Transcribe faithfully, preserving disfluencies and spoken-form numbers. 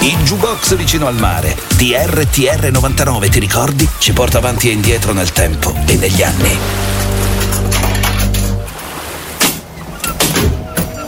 Il jukebox vicino al mare di R T R novantanove, ti ricordi? Ci porta avanti e indietro nel tempo e negli anni.